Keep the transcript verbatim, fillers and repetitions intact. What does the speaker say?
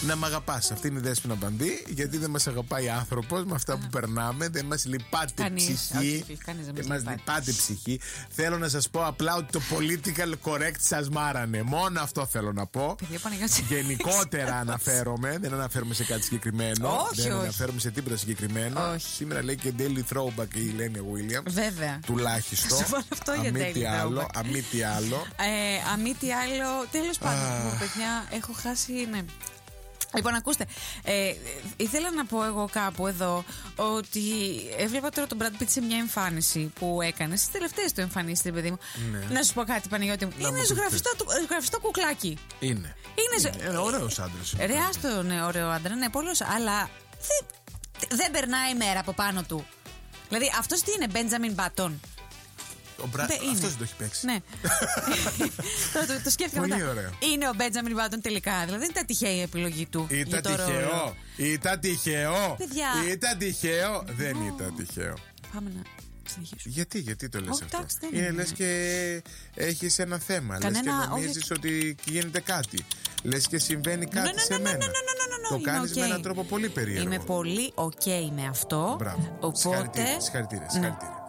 να μ' αγαπάς. Αυτή είναι η Δέσποινα Μπαντή, γιατί δεν μας αγαπάει άνθρωπος με αυτά που περνάμε. Δεν μας λυπάται ψυχή. Δεν μας λυπάται ψυχή. Θέλω να σας πω απλά ότι το political correct σας μάρανε. Μόνο αυτό θέλω να πω. Γενικότερα αναφέρομαι. Δεν αναφέρομαι σε κάτι συγκεκριμένο. Όχι, δεν όχι. αναφέρομαι σε τίποτα συγκεκριμένο. Όχι. Σήμερα λέει και daily throwback η Λένια Williams. Βέβαια. Τουλάχιστον. Θα σου βάλω αυτό για αμήτι daily άλλο, throwback. αμήτι άλλο. Ε, αμήτι άλλο. Τέλος πάντων, παιδιά, έχω χάσει. Ναι. Λοιπόν, ακούστε, ε, ήθελα να πω εγώ κάπου εδώ ότι έβλεπα τώρα τον Brad Pitt σε μια εμφάνιση που έκανε στις τελευταίες του εμφανίσεις, παιδί μου. Ναι. Να σου πω κάτι, Παναγιώτη μου. Να είναι ζωγραφιστό, ζωγραφιστό κουκλάκι. Είναι. Είναι, είναι. είναι ωραίος άντρας. Ρε, άστο, ναι, ωραίο άντρα, ναι, πολλός, αλλά δεν, δεν περνάει η μέρα από πάνω του. Δηλαδή, αυτός τι είναι, Benjamin Button? Μπρα... Αυτός δεν το έχει παίξει. Ναι. το, το, το σκέφτηκα Πολύ μετά. ωραίο. Είναι ο Benjamin Button τελικά. Δηλαδή δεν ήταν τυχαία η επιλογή του. Ήταν τυχαίο. Ήταν τυχαίο. Παιδιά. Ήταν τυχαίο. Oh. Δεν ήταν τυχαίο. Πάμε να συνεχίσουμε. Γιατί, γιατί το λες oh, αυτό? τάξη, είναι, είναι λες και έχεις ένα θέμα. Κανένα, λες και νομίζεις όχι... ότι γίνεται κάτι. Λες και συμβαίνει κάτι no, no, no, σε μένα. No, no, no, no, no, no, το κάνεις okay. με έναν τρόπο πολύ περίεργο. Είμαι πολύ ok με αυτό. Μπράβο. Οπότε... Συγχαρητήρια. Συγχαρητήρια. Ναι.